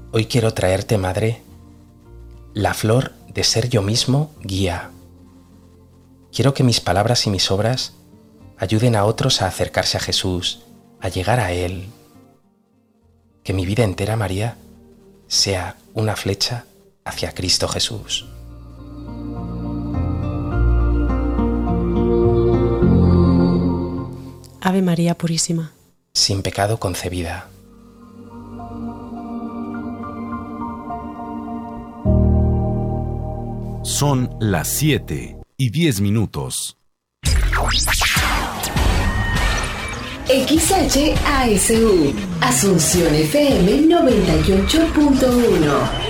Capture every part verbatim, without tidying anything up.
Hoy quiero traerte, Madre, la flor de ser yo mismo guía. Quiero que mis palabras y mis obras ayuden a otros a acercarse a Jesús, a llegar a Él. Que mi vida entera, María, sea una flecha hacia Cristo Jesús. Ave María Purísima, sin pecado concebida. Son las siete y diez minutos. X H A S U, Asunción F M noventa y ocho punto uno.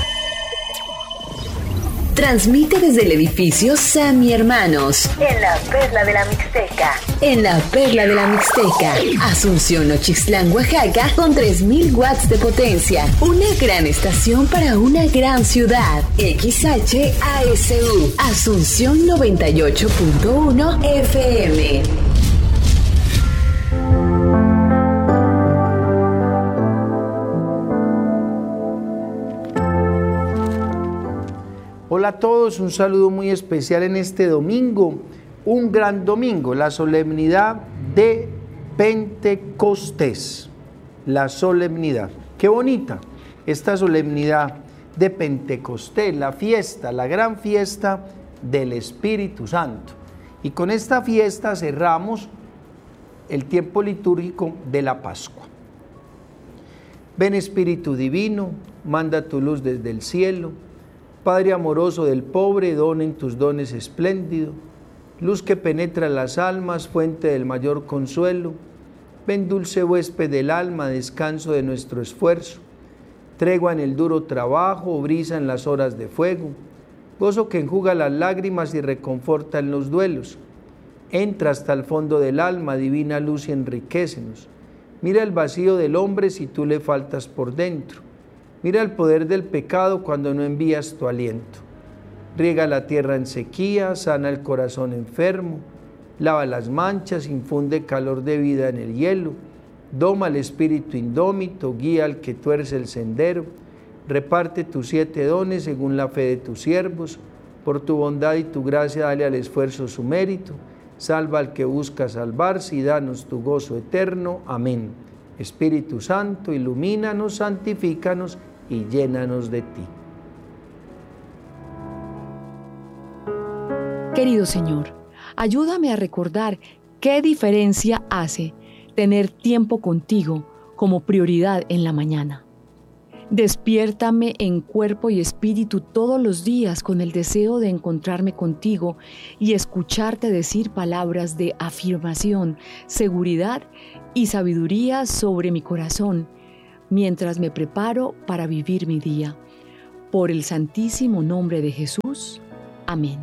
Transmite desde el edificio Sami Hermanos, en la Perla de la Mixteca. En la Perla de la Mixteca, Asunción Nochixtlán, Oaxaca, con tres mil watts de potencia. Una gran estación para una gran ciudad. X H A S U, Asunción noventa y ocho punto uno F M. Hola a todos, un saludo muy especial en este domingo, un gran domingo, la solemnidad de Pentecostés, la solemnidad. Qué bonita esta solemnidad de Pentecostés, la fiesta, la gran fiesta del Espíritu Santo. Y con esta fiesta cerramos el tiempo litúrgico de la Pascua. Ven Espíritu Divino, manda tu luz desde el cielo. Padre amoroso del pobre, don en tus dones espléndido, luz que penetra las almas, fuente del mayor consuelo. Ven dulce huésped del alma, descanso de nuestro esfuerzo, tregua en el duro trabajo, brisa en las horas de fuego, gozo que enjuga las lágrimas y reconforta en los duelos. Entra hasta el fondo del alma, divina luz, y enriquécenos. Mira el vacío del hombre si tú le faltas por dentro. Mira el poder del pecado cuando no envías tu aliento. Riega la tierra en sequía, sana el corazón enfermo, lava las manchas, infunde calor de vida en el hielo, doma al espíritu indómito, guía al que tuerce el sendero, reparte tus siete dones según la fe de tus siervos, por tu bondad y tu gracia dale al esfuerzo su mérito, salva al que busca salvarse y danos tu gozo eterno. Amén. Espíritu Santo, ilumínanos, santifícanos y llénanos de ti. Querido Señor, ayúdame a recordar qué diferencia hace tener tiempo contigo como prioridad en la mañana. Despiértame en cuerpo y espíritu todos los días con el deseo de encontrarme contigo y escucharte decir palabras de afirmación, seguridad y sabiduría sobre mi corazón, mientras me preparo para vivir mi día. Por el santísimo nombre de Jesús. Amén.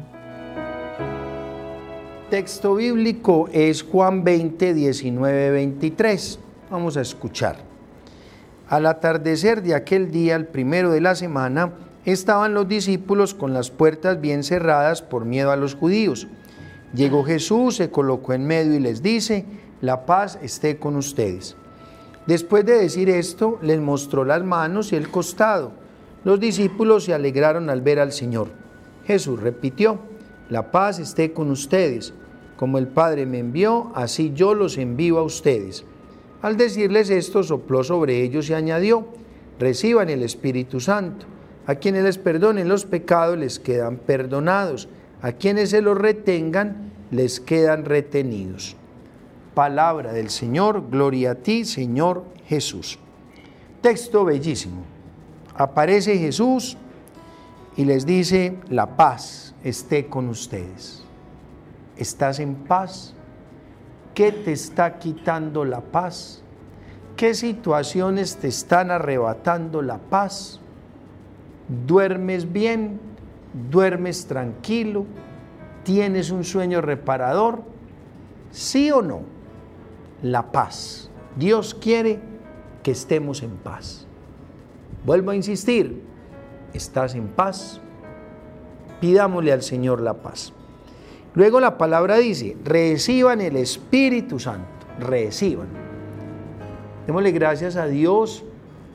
Texto bíblico es Juan veinte, diecinueve, veintitrés. Vamos a escuchar. Al atardecer de aquel día, el primero de la semana, estaban los discípulos con las puertas bien cerradas por miedo a los judíos. Llegó Jesús, se colocó en medio y les dice: la paz esté con ustedes. Después de decir esto, les mostró las manos y el costado. Los discípulos se alegraron al ver al Señor. Jesús repitió: la paz esté con ustedes. Como el Padre me envió, así yo los envío a ustedes. Al decirles esto, sopló sobre ellos y añadió: reciban el Espíritu Santo. A quienes les perdonen los pecados les quedan perdonados. A quienes se los retengan les quedan retenidos. Palabra del Señor, gloria a ti, Señor Jesús. Texto bellísimo. Aparece Jesús y les dice: la paz esté con ustedes. ¿Estás en paz? ¿Qué te está quitando la paz? ¿Qué situaciones te están arrebatando la paz? ¿Duermes bien? ¿Duermes tranquilo? ¿Tienes un sueño reparador? ¿Sí o no? La paz. Dios quiere que estemos en paz. Vuelvo a insistir, ¿estás en paz? Pidámosle al Señor la paz. Luego la palabra dice: reciban el Espíritu Santo. Reciban. Démosle gracias a Dios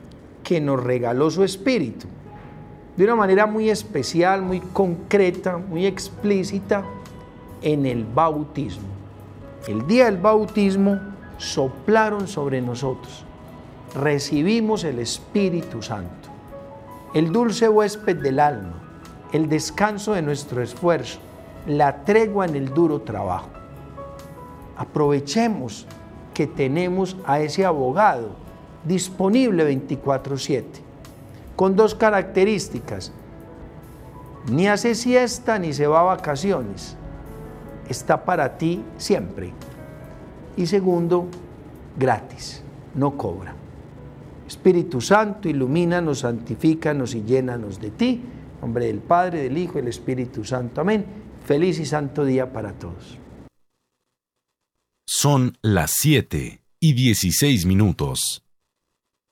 que nos regaló su Espíritu, de una manera muy especial, muy concreta, muy explícita, en el bautismo. El día del bautismo soplaron sobre nosotros, recibimos el Espíritu Santo, el dulce huésped del alma, el descanso de nuestro esfuerzo, la tregua en el duro trabajo. Aprovechemos que tenemos a ese abogado disponible veinticuatro siete, con dos características: ni hace siesta ni se va a vacaciones, está para ti siempre. Y segundo, gratis, no cobra. Espíritu Santo, ilumínanos, santifícanos y llénanos de ti. En nombre del Padre, del Hijo y del Espíritu Santo. Amén. Feliz y santo día para todos. Son las siete y dieciséis minutos.